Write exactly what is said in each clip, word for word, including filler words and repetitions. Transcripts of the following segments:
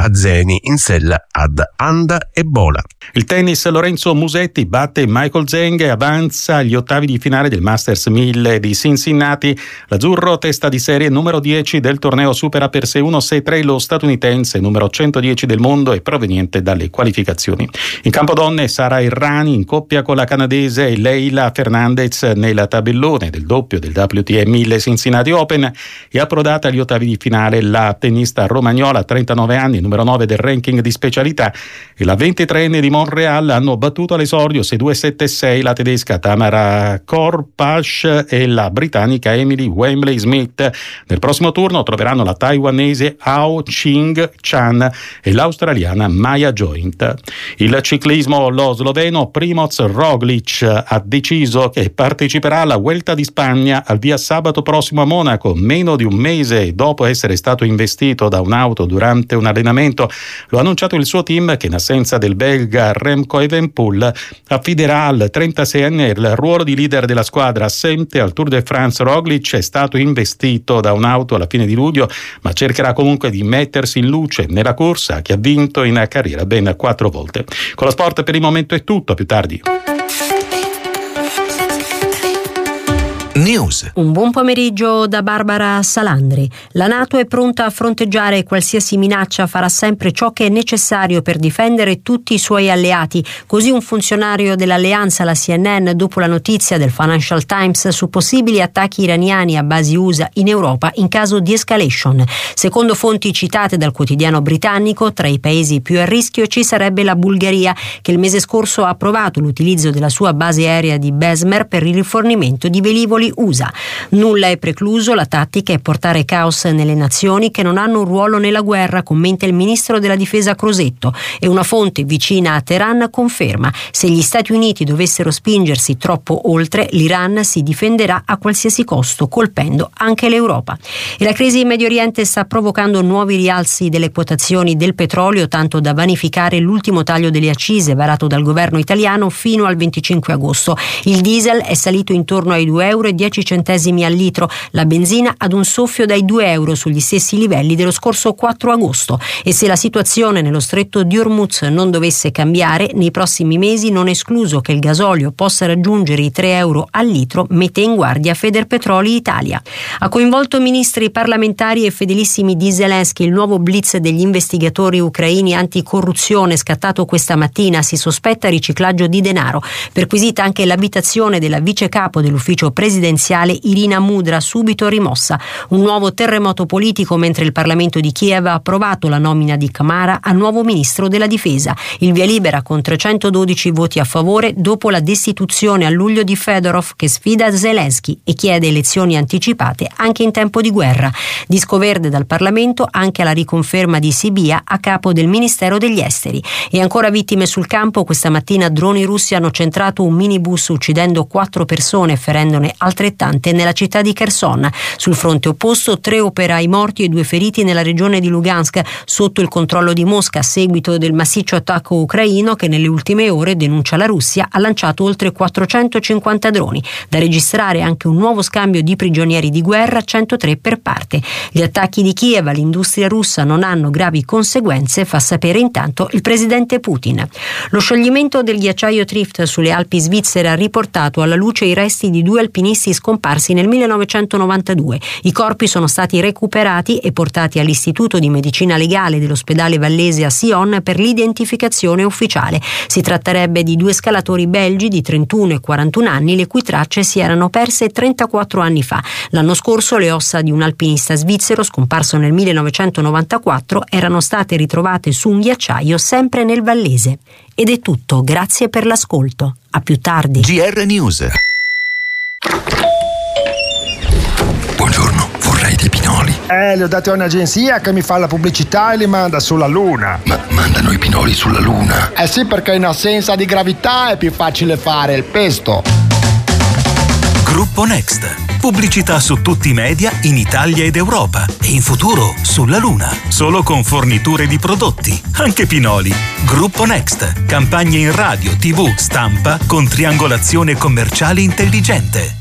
Azzeni in sella ad Anda e Bola. Il tennis, Lorenzo Musetti batte Michael Zheng e avanza agli ottavi di finale del Masters mille di Cincinnati. L'azzurro, testa di serie numero dieci del torneo, supera per sei uno sei tre lo statunitense numero centodieci del mondo e proveniente dalle qualificazioni. In campo donne, Sara Errani in coppia con la canadese Leila Fernandez nel tabellone del doppio del W T A mille Cincinnati Open e approdata agli ottavi di finale la tennista romagnola, trentanove anni, numero nove del ranking di specialità, e la ventitreenne di Montreal hanno battuto all'esordio sei due sette sei la tedesca Tamara Korpash e la britannica Emily Wembley Smith. Nel prossimo turno troveranno la taiwanese Ao Ching Chan e l'australiana Maya Joint. Il ciclismo, lo sloveno Primoz Roglic ha deciso che parteciperà alla Vuelta di Spagna al via sabato prossimo a Monaco, meno di un mese dopo essere stato investito da un'auto durante un allenamento. Lo ha annunciato il suo team, che in assenza del belga Remco Evenepoel affiderà al trentaseienne il ruolo di leader della squadra. Assente al Tour de France, Roglic è stato investito da un'auto alla fine di luglio, ma cercherà comunque di mettersi in luce nella corsa che ha vinto in carriera ben quattro volte. Con lo sport per il momento è tutto, a più tardi. News. Un buon pomeriggio da Barbara Salandri. La NATO è pronta a fronteggiare qualsiasi minaccia, farà sempre ciò che è necessario per difendere tutti i suoi alleati. Così un funzionario dell'alleanza alla C N N dopo la notizia del Financial Times su possibili attacchi iraniani a basi U S A in Europa in caso di escalation. Secondo fonti citate dal quotidiano britannico, tra i paesi più a rischio ci sarebbe la Bulgaria, che il mese scorso ha approvato l'utilizzo della sua base aerea di Besmer per il rifornimento di velivoli U S A. Nulla è precluso, la tattica è portare caos nelle nazioni che non hanno un ruolo nella guerra, commenta il ministro della difesa Crosetto, e una fonte vicina a Teheran conferma: se gli Stati Uniti dovessero spingersi troppo oltre, l'Iran si difenderà a qualsiasi costo, colpendo anche l'Europa. E la crisi in Medio Oriente sta provocando nuovi rialzi delle quotazioni del petrolio, tanto da vanificare l'ultimo taglio delle accise varato dal governo italiano fino al venticinque agosto. Il diesel è salito intorno ai due euro e dieci centesimi al litro, la benzina ad un soffio dai due euro sugli stessi livelli dello scorso quattro agosto. E se la situazione nello stretto di Hormuz non dovesse cambiare, nei prossimi mesi non è escluso che il gasolio possa raggiungere i tre euro al litro, mette in guardia Federpetroli Italia. Ha coinvolto ministri, parlamentari e fedelissimi di Zelensky il nuovo blitz degli investigatori ucraini anticorruzione scattato questa mattina. Si sospetta riciclaggio di denaro. Perquisita anche l'abitazione della vice capo dell'ufficio presidenziale Irina Mudra, subito rimossa. Un nuovo terremoto politico mentre il Parlamento di Kiev ha approvato la nomina di Kamara a nuovo ministro della difesa. Il via libera con trecentododici voti a favore dopo la destituzione a luglio di Fedorov, che sfida Zelensky e chiede elezioni anticipate anche in tempo di guerra. Disco verde dal Parlamento anche alla riconferma di Sibia a capo del Ministero degli Esteri. E ancora vittime sul campo. Questa mattina droni russi hanno centrato un minibus uccidendo quattro persone e ferendone altrettante nella città di Kherson. Sul fronte opposto, tre operai morti e due feriti nella regione di Lugansk, sotto il controllo di Mosca a seguito del massiccio attacco ucraino che nelle ultime ore, denuncia la Russia, ha lanciato oltre quattrocentocinquanta droni. Da registrare anche un nuovo scambio di prigionieri di guerra, centotré per parte. Gli attacchi di Kiev all'industria russa non hanno gravi conseguenze, fa sapere intanto il presidente Putin. Lo scioglimento del ghiacciaio Trift sulle Alpi svizzere ha riportato alla luce i resti di due alpinisti scomparsi nel millenovecentonovantadue. I corpi sono stati recuperati e portati all'Istituto di Medicina Legale dell'ospedale vallese a Sion per l'identificazione ufficiale. Si tratterebbe di due scalatori belgi di trentuno e quarantuno anni, le cui tracce si erano perse trentaquattro anni fa. L'anno scorso le ossa di un alpinista svizzero scomparso nel millenovecentonovantaquattro erano state ritrovate su un ghiacciaio sempre nel vallese. Ed è tutto, grazie per l'ascolto. A più tardi. G R News. Buongiorno, vorrei dei pinoli. Eh, li ho dati a un'agenzia che mi fa la pubblicità e li manda sulla Luna. Ma mandano i pinoli sulla Luna? Eh sì, perché in assenza di gravità è più facile fare il pesto. Gruppo Next. Pubblicità su tutti i media in Italia ed Europa e in futuro sulla Luna. Solo con forniture di prodotti, anche pinoli. Gruppo Next. Campagne in radio, tivù, stampa con triangolazione commerciale intelligente.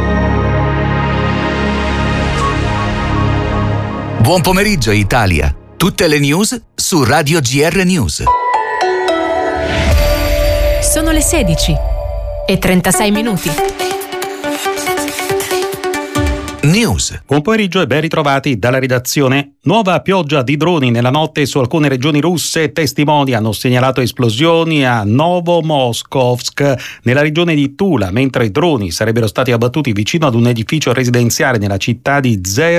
Buon pomeriggio Italia. Tutte le news su Radio G R News. Sono le sedici e trentasei minuti. News. Buon pomeriggio e ben ritrovati dalla redazione. Nuova pioggia di droni nella notte su alcune regioni russe. Testimoni hanno segnalato esplosioni a Novomoskovsk nella regione di Tula, mentre i droni sarebbero stati abbattuti vicino ad un edificio residenziale nella città di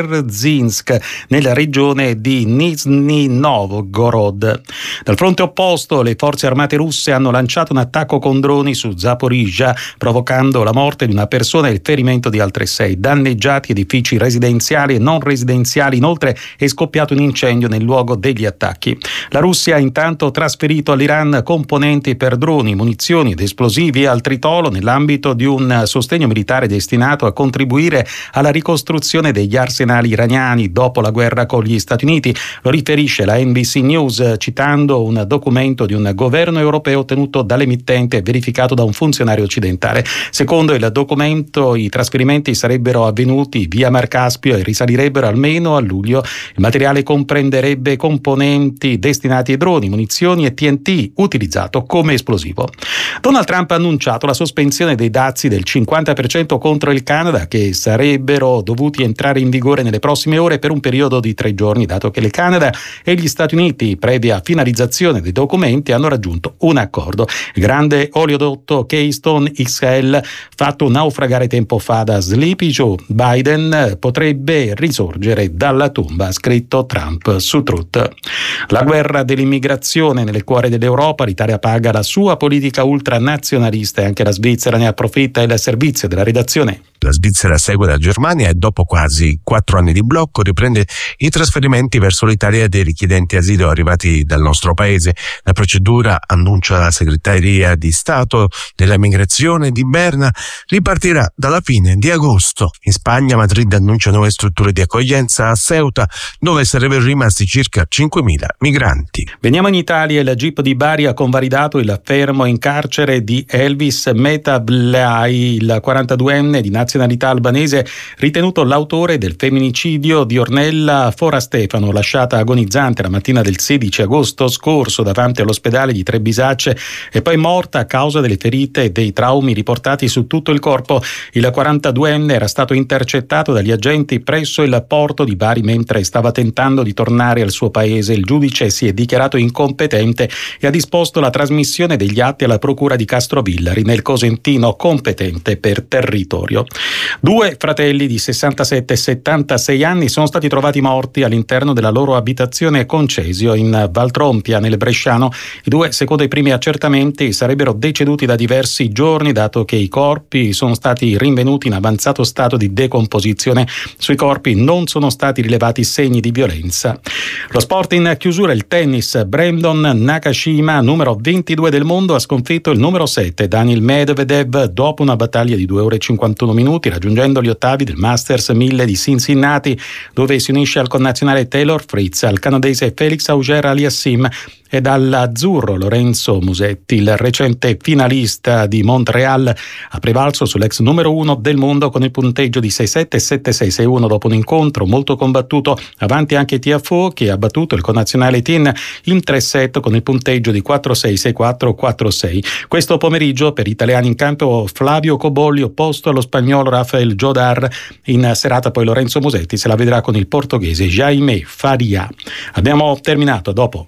Dzerzhinsk, nella regione di Nizhny Novgorod. Dal fronte opposto, le forze armate russe hanno lanciato un attacco con droni su Zaporizhzhia, provocando la morte di una persona e il ferimento di altre sei. Danneggiati edifici residenziali e non residenziali. Inoltre è scoppiato un incendio nel luogo degli attacchi. La Russia ha intanto trasferito all'Iran componenti per droni, munizioni ed esplosivi al Tritolo nell'ambito di un sostegno militare destinato a contribuire alla ricostruzione degli arsenali iraniani dopo la guerra con gli Stati Uniti. Lo riferisce la N B C News citando un documento di un governo europeo ottenuto dall'emittente e verificato da un funzionario occidentale. Secondo il documento, i trasferimenti sarebbero avvenuti via Mar Caspio e risalirebbero almeno a luglio. Il materiale comprenderebbe componenti destinati ai droni, munizioni e T N T utilizzato come esplosivo. Donald Trump ha annunciato la sospensione dei dazi del cinquanta per cento contro il Canada, che sarebbero dovuti entrare in vigore nelle prossime ore per un periodo di tre giorni, dato che il Canada e gli Stati Uniti, previa finalizzazione dei documenti, hanno raggiunto un accordo. Il grande oleodotto Keystone X L, fatto naufragare tempo fa da Sleepy Joe Biden, potrebbe risorgere dalla tomba, ha scritto Trump su Truth. La guerra dell'immigrazione nel cuore dell'Europa, l'Italia paga la sua politica ultranazionalista e anche la Svizzera ne approfitta. Il servizio della redazione. La Svizzera segue la Germania e dopo quasi quattro anni di blocco riprende i trasferimenti verso l'Italia dei richiedenti asilo arrivati dal nostro paese. La procedura, annuncia la Segreteria di Stato della Migrazione di Berna, ripartirà dalla fine di agosto. In Spagna, Madrid annuncia nuove strutture di accoglienza a Ceuta, dove sarebbero rimasti circa cinquemila migranti. Veniamo in Italia. Il G I P di Bari ha convalidato il fermo in carcere di Elvis Metablai, il quarantaduenne di nazionalità albanese, ritenuto l'autore del femminicidio di Ornella Forastefano, lasciata agonizzante la mattina del sedici agosto scorso davanti all'ospedale di Trebisacce e poi morta a causa delle ferite e dei traumi riportati su tutto il corpo. Il quarantaduenne era stato intercettato dagli agenti presso il porto di Bari mentre stava tentando di tornare al suo paese. Il giudice si è dichiarato incompetente e ha disposto la trasmissione degli atti alla procura di Castrovillari, nel Cosentino competente per territorio. Due fratelli di sessantasette e settantasei anni sono stati trovati morti all'interno della loro abitazione a Concesio in Valtrompia, nel Bresciano. I due, secondo i primi accertamenti, sarebbero deceduti da diversi giorni, dato che i corpi sono stati rinvenuti in avanzato stato di decomposizione. Sui corpi non sono stati rilevati segni di violenza. Lo sport in chiusura, il tennis. Brandon Nakashima, numero ventidue del mondo, ha sconfitto il numero sette Daniil Medvedev dopo una battaglia di due ore e cinquantuno minuti, raggiungendo gli ottavi del Masters mille di Cincinnati, dove si unisce al connazionale Taylor Fritz, al canadese Felix Auger-Aliassime e dall'azzurro Lorenzo Musetti. Il recente finalista di Montreal ha prevalso sull'ex numero uno del mondo con il punteggio di sei sette e sette sei sei uno dopo un incontro molto combattuto. Avanti anche Tiafoe, che ha battuto il connazionale Tin in tre set con il punteggio di quattro sei sei quattro quattro sei. Questo pomeriggio per gli italiani in campo Flavio Cobolli opposto allo spagnolo Rafael Jodar. In serata poi Lorenzo Musetti se la vedrà con il portoghese Jaime Faria. Abbiamo terminato, dopo.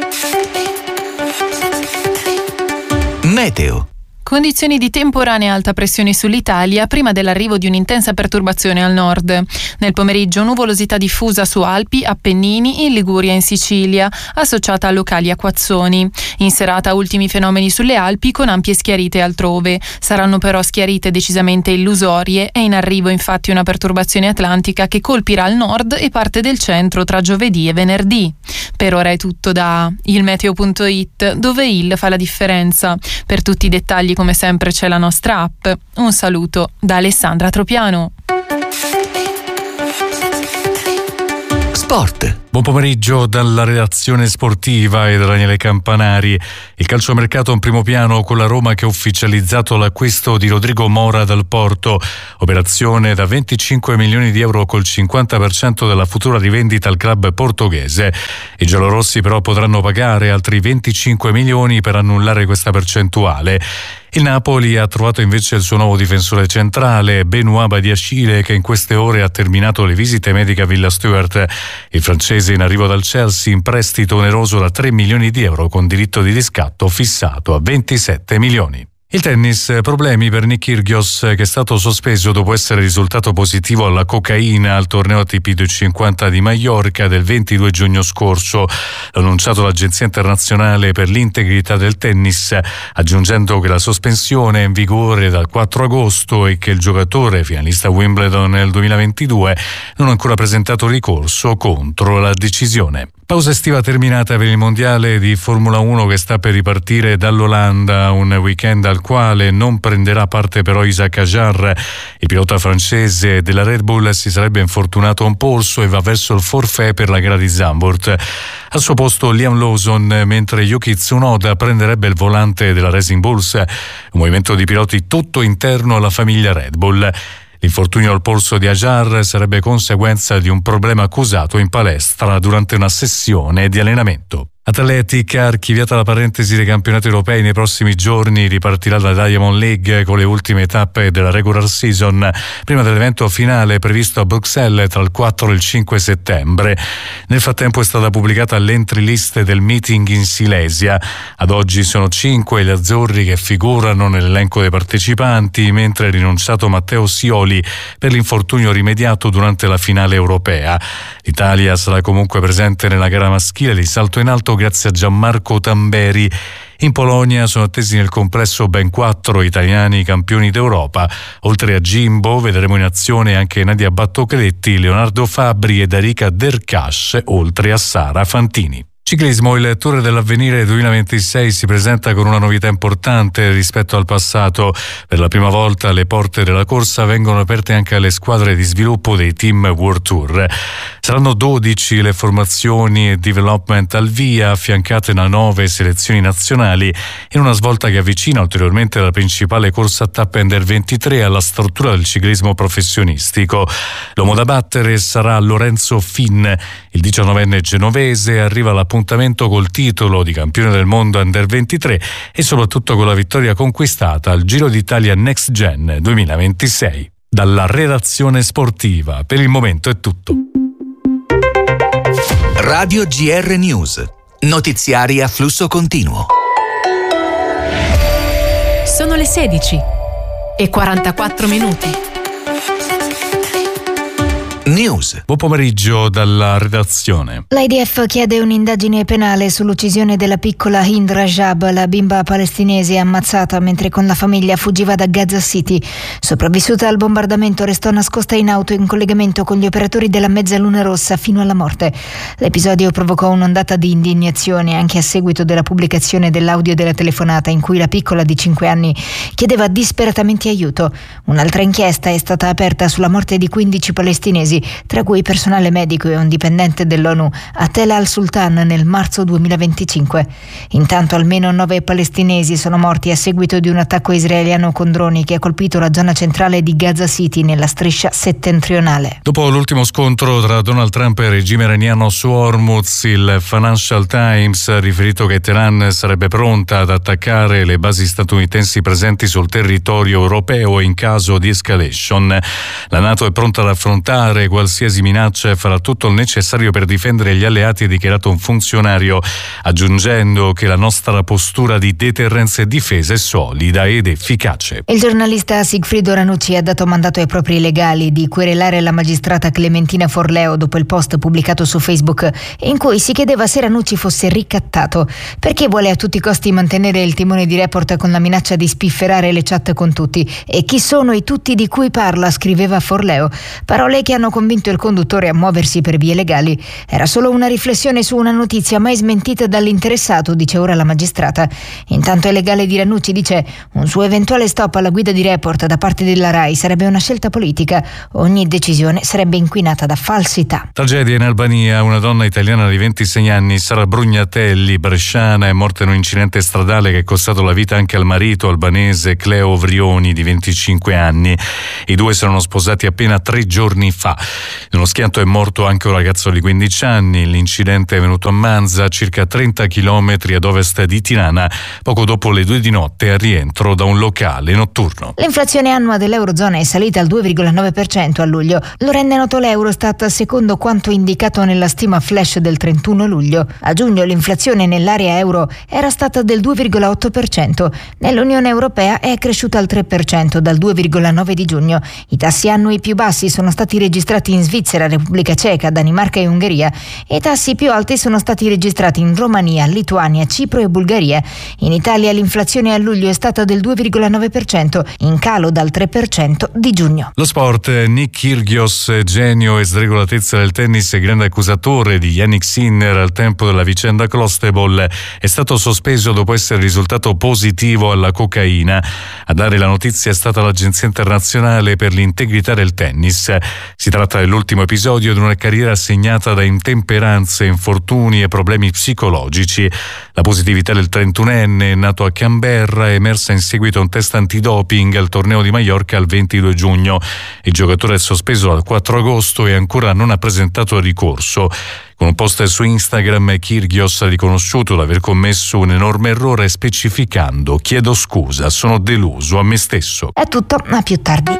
Meteo. Condizioni di temporanea alta pressione sull'Italia prima dell'arrivo di un'intensa perturbazione al nord. Nel pomeriggio nuvolosità diffusa su Alpi, Appennini, in Liguria e in Sicilia, associata a locali acquazzoni. In serata ultimi fenomeni sulle Alpi con ampie schiarite altrove. Saranno però schiarite decisamente illusorie. È in arrivo infatti una perturbazione atlantica che colpirà il nord e parte del centro tra giovedì e venerdì. Per ora è tutto da ilmeteo punto it, dove il fa la differenza. Per tutti i dettagli come sempre c'è la nostra app. Un saluto da Alessandra Tropiano. Sport. Buon pomeriggio dalla redazione sportiva e da Daniele Campanari. Il calciomercato in primo piano con la Roma che ha ufficializzato l'acquisto di Rodrigo Mora dal Porto. Operazione da venticinque milioni di euro col cinquanta per cento della futura rivendita al club portoghese. I giallorossi però potranno pagare altri venticinque milioni per annullare questa percentuale. Il Napoli ha trovato invece il suo nuovo difensore centrale, Benoît Badiashile, che in queste ore ha terminato le visite mediche a Villa Stuart. Il francese in arrivo dal Chelsea in prestito oneroso da tre milioni di euro con diritto di riscatto fissato a ventisette milioni. Il tennis, problemi per Nick Kyrgios che è stato sospeso dopo essere risultato positivo alla cocaina al torneo A T P duecentocinquanta di Maiorca del ventidue giugno scorso. L'ha annunciato l'Agenzia Internazionale per l'Integrità del Tennis, aggiungendo che la sospensione è in vigore dal quattro agosto e che il giocatore, finalista Wimbledon nel duemilaventidue, non ha ancora presentato ricorso contro la decisione. Pausa estiva terminata per il mondiale di Formula uno che sta per ripartire dall'Olanda, un weekend al quale non prenderà parte però Isaac Hadjar. Il pilota francese della Red Bull si sarebbe infortunato a un polso e va verso il forfait per la gara di Zandvoort. Al suo posto Liam Lawson, mentre Yuki Tsunoda prenderebbe il volante della Racing Bulls, un movimento di piloti tutto interno alla famiglia Red Bull. L'infortunio al polso di Hadjar sarebbe conseguenza di un problema accusato in palestra durante una sessione di allenamento. Athletic ha archiviata la parentesi dei campionati europei nei prossimi giorni, ripartirà la Diamond League con le ultime tappe della regular season prima dell'evento finale previsto a Bruxelles tra il quattro e il cinque settembre. Nel frattempo è stata pubblicata l'entry list del meeting in Silesia. Ad oggi sono cinque gli azzurri che figurano nell'elenco dei partecipanti, mentre è rinunciato Matteo Sioli per l'infortunio rimediato durante la finale europea. L'Italia sarà comunque presente nella gara maschile di salto in alto grazie a Gianmarco Tamberi. In Polonia sono attesi nel complesso ben quattro italiani campioni d'Europa. Oltre a Jimbo vedremo in azione anche Nadia Battocletti, Leonardo Fabbri ed Erika Derkash, oltre a Sara Fantini. Ciclismo, il Tour dell'Avvenire duemilaventisei si presenta con una novità importante rispetto al passato. Per la prima volta le porte della corsa vengono aperte anche alle squadre di sviluppo dei team World Tour. Saranno dodici le formazioni e development al via, affiancate da nove selezioni nazionali, in una svolta che avvicina ulteriormente la principale corsa a tappe Under ventitré alla struttura del ciclismo professionistico. L'uomo da battere sarà Lorenzo Finn. Il diciannovenne genovese arriva all'appuntamento col titolo di campione del mondo Under ventitré e soprattutto con la vittoria conquistata al Giro d'Italia Next Gen duemilaventisei. Dalla redazione sportiva, per il momento è tutto. Radio G R News. Notiziari a flusso continuo. Sono le sedici e quarantaquattro minuti. News. Buon pomeriggio dalla redazione. L'I D F chiede un'indagine penale sull'uccisione della piccola Hind Rajab, la bimba palestinese ammazzata mentre con la famiglia fuggiva da Gaza City. Sopravvissuta al bombardamento, restò nascosta in auto in collegamento con gli operatori della Mezzaluna Rossa fino alla morte. L'episodio provocò un'ondata di indignazione anche a seguito della pubblicazione dell'audio della telefonata in cui la piccola di cinque anni chiedeva disperatamente aiuto. Un'altra inchiesta è stata aperta sulla morte di quindici palestinesi, tra cui personale medico e un dipendente dell'ONU a Tel al-Sultan nel marzo duemilaventicinque. Intanto almeno nove palestinesi sono morti a seguito di un attacco israeliano con droni che ha colpito la zona centrale di Gaza City nella striscia settentrionale. Dopo l'ultimo scontro tra Donald Trump e il regime iraniano su Hormuz, il Financial Times ha riferito che Teheran sarebbe pronta ad attaccare le basi statunitensi presenti sul territorio europeo in caso di escalation. La NATO è pronta ad affrontare qualsiasi minaccia e farà tutto il necessario per difendere gli alleati, ha dichiarato un funzionario, aggiungendo che la nostra postura di deterrenza e difesa è solida ed efficace. Il giornalista Sigfrido Ranucci ha dato mandato ai propri legali di querelare la magistrata Clementina Forleo dopo il post pubblicato su Facebook in cui si chiedeva se Ranucci fosse ricattato, perché vuole a tutti i costi mantenere il timone di Report con la minaccia di spifferare le chat con tutti. E chi sono i tutti di cui parla, scriveva Forleo, parole che hanno hanno convinto il conduttore a muoversi per vie legali. Era solo una riflessione su una notizia mai smentita dall'interessato, dice ora la magistrata. Intanto il legale di Ranucci dice: un suo eventuale stop alla guida di Report da parte della RAI sarebbe una scelta politica. Ogni decisione sarebbe inquinata da falsità. Tragedia in Albania. Una donna italiana di ventisei anni, Sara Brugnatelli, bresciana, è morta in un incidente stradale che è costato la vita anche al marito albanese Cleo Vrioni, di venticinque anni. I due si erano sposati appena tre giorni fa. Nello schianto è morto anche un ragazzo di quindici anni. L'incidente è venuto a Manza, circa trenta chilometri ad ovest di Tirana, poco dopo le due di notte, a rientro da un locale notturno. L'inflazione annua dell'Eurozona è salita al due virgola nove per cento a luglio. Lo rende noto l'Eurostat secondo quanto indicato nella stima flash del trentuno luglio. A giugno l'inflazione nell'area euro era stata del due virgola otto per cento. Nell'Unione Europea è cresciuta al tre per cento dal due virgola nove di giugno. I tassi annui più bassi sono stati registrati in Svizzera, Repubblica Ceca, Danimarca e Ungheria. E i tassi più alti sono stati registrati in Romania, Lituania, Cipro e Bulgaria. In Italia l'inflazione a luglio è stata del due virgola nove per cento, in calo dal tre per cento di giugno. Lo sport. Nick Kyrgios, genio e sregolatezza del tennis e grande accusatore di Yannick Sinner al tempo della vicenda Clostebol, è stato sospeso dopo essere risultato positivo alla cocaina. A dare la notizia è stata l'Agenzia Internazionale per l'integrità del tennis. Si tratta dell'ultimo episodio di una carriera segnata da intemperanze, infortuni e problemi psicologici. La positività del trentunenne, nato a Canberra, è emersa in seguito a un test antidoping al torneo di Maiorca il ventidue giugno. Il giocatore è sospeso dal quattro agosto e ancora non ha presentato ricorso. Con un post su Instagram, Kyrgios ha riconosciuto di aver commesso un enorme errore, specificando: chiedo scusa, sono deluso a me stesso. È tutto, a più tardi.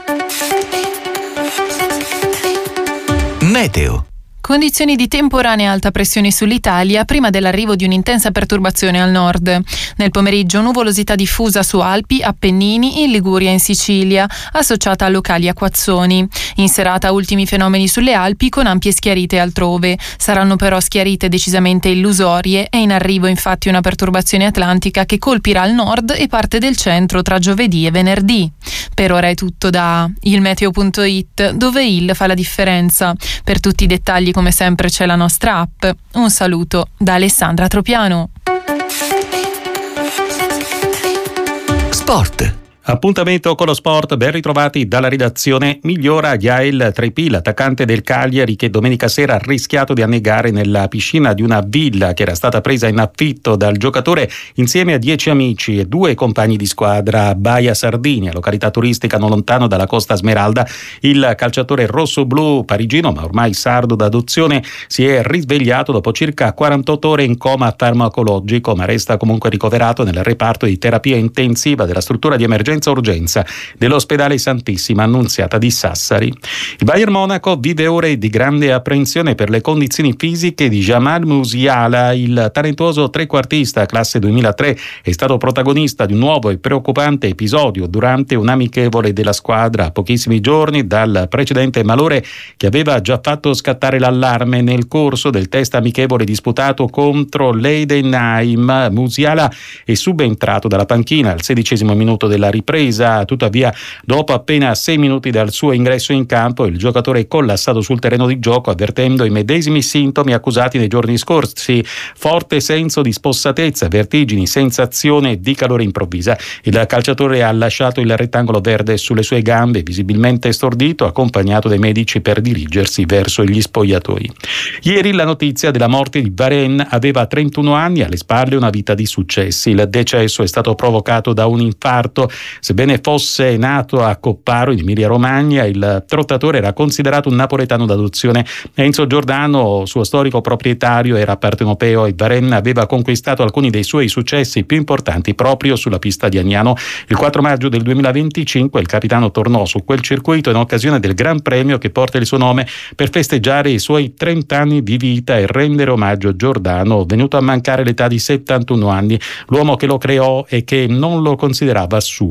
Meteo. Condizioni di temporanea alta pressione sull'Italia prima dell'arrivo di un'intensa perturbazione al nord. Nel pomeriggio nuvolosità diffusa su Alpi, Appennini, in Liguria e in Sicilia, associata a locali acquazzoni. In serata ultimi fenomeni sulle Alpi con ampie schiarite altrove. Saranno però schiarite decisamente illusorie. È in arrivo infatti una perturbazione atlantica che colpirà il nord e parte del centro tra giovedì e venerdì. Per ora è tutto da ilmeteo punto it, dove il fa la differenza. Per tutti i dettagli come sempre c'è la nostra app. Un saluto da Alessandra Tropiano. Sport. Appuntamento con lo sport, ben ritrovati dalla redazione. Migliora Yael Trepì, l'attaccante del Cagliari, che domenica sera ha rischiato di annegare nella piscina di una villa che era stata presa in affitto dal giocatore insieme a dieci amici e due compagni di squadra a Baia Sardinia, località turistica non lontano dalla Costa Smeralda. Il calciatore rosso-blu parigino, ma ormai sardo d'adozione, si è risvegliato dopo circa quarantotto ore in coma farmacologico, ma resta comunque ricoverato nel reparto di terapia intensiva della struttura di emergenza urgenza dell'ospedale Santissima Annunziata di Sassari. Il Bayern Monaco vive ore di grande apprensione per le condizioni fisiche di Jamal Musiala. Il talentuoso trequartista classe duemilatré è stato protagonista di un nuovo e preoccupante episodio durante un amichevole della squadra a pochissimi giorni dal precedente malore che aveva già fatto scattare l'allarme nel corso del test amichevole disputato contro l'Eidenheim. Musiala è subentrato dalla panchina al sedicesimo minuto della ripresa. Tuttavia, dopo appena sei minuti dal suo ingresso in campo, il giocatore è collassato sul terreno di gioco, avvertendo i medesimi sintomi accusati nei giorni scorsi: forte senso di spossatezza, vertigini, sensazione di calore improvvisa. Il calciatore ha lasciato il rettangolo verde sulle sue gambe, visibilmente stordito, accompagnato dai medici per dirigersi verso gli spogliatoi. Ieri la notizia della morte di Varenne. Aveva trentuno anni, alle spalle una vita di successi. Il decesso è stato provocato da un infarto. Sebbene fosse nato a Copparo, in Emilia-Romagna, il trottatore era considerato un napoletano d'adozione. Enzo Giordano, suo storico proprietario, era partenopeo e Varenne aveva conquistato alcuni dei suoi successi più importanti proprio sulla pista di Agnano. Il quattro maggio del duemilaventicinque il capitano tornò su quel circuito in occasione del Gran Premio che porta il suo nome per festeggiare i suoi trenta anni di vita e rendere omaggio a Giordano, venuto a mancare l'età di settantuno anni, l'uomo che lo creò e che non lo considerava suo.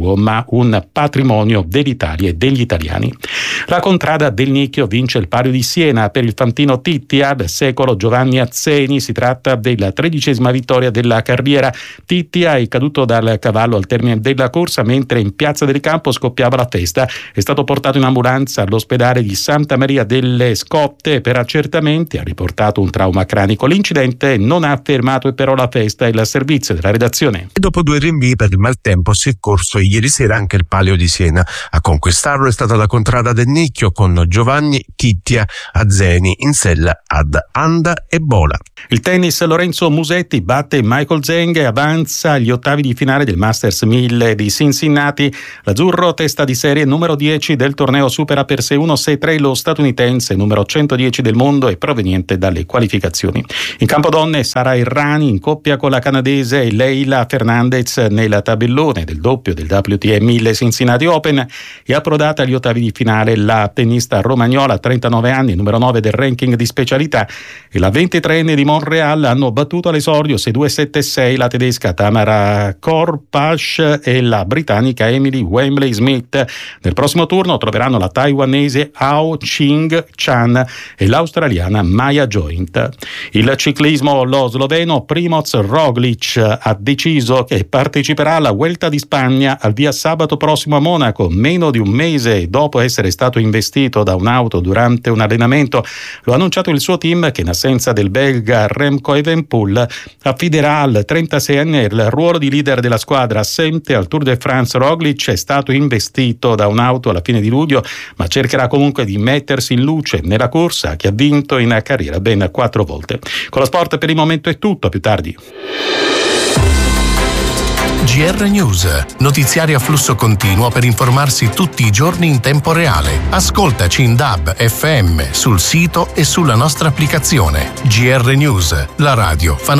sportivo, ma un patrimonio dell'Italia e degli italiani. La contrada del Nicchio vince il Palio di Siena per il fantino Tittia del secolo Giovanni Azzeni. Si tratta della tredicesima vittoria della carriera. Tittia è caduto dal cavallo al termine della corsa mentre in piazza del campo scoppiava la festa. È stato portato in ambulanza all'ospedale di Santa Maria delle Scotte per accertamenti, ha riportato un trauma cranico. L'incidente non ha fermato però la festa e il servizio della redazione. E dopo due rinvii per il maltempo si è corso ieri sera anche il Palio di Siena. A conquistarlo è stata la contrada del Nicchio con Giovanni Tittia Azzeni in sella ad Anda e Bola. Il tennis, Lorenzo Musetti batte Michael Zheng e avanza agli ottavi di finale del Masters mille di Cincinnati. L'azzurro, testa di serie numero dieci del torneo, supera per sei uno sei tre lo statunitense numero centodieci del mondo e proveniente dalle qualificazioni. In campo donne, Sara Errani in coppia con la canadese Leila Fernandez nel tabellone del doppio del W T A mille Cincinnati Open e approdata agli ottavi di finale la tennista romagnola, trentanove anni, numero nove del ranking di specialità, e la ventitreenne di Montreal. Hanno battuto all'esordio sei due sette sei la tedesca Tamara Korpash e la britannica Emily Wembley Smith. Nel prossimo turno troveranno la taiwanese Ao Ching Chan e l'australiana Maya Joint. Il ciclismo, lo sloveno Primoz Roglic ha deciso che parteciperà alla Vuelta di Spagna al via sabato prossimo a Monaco, meno di un mese dopo essere stato investito da un'auto durante un allenamento. Lo ha annunciato il suo team, che in assenza del belga Remco Evenepoel affiderà al trentaseienne il ruolo di leader della squadra. Assente al Tour de France, Roglic è stato investito da un'auto alla fine di luglio, ma cercherà comunque di mettersi in luce nella corsa che ha vinto in carriera ben quattro volte. Con lo sport per il momento è tutto, a più tardi. G R News, notiziari a flusso continuo per informarsi tutti i giorni in tempo reale. Ascoltaci in D A B F M, sul sito e sulla nostra applicazione. G R News, la radio fa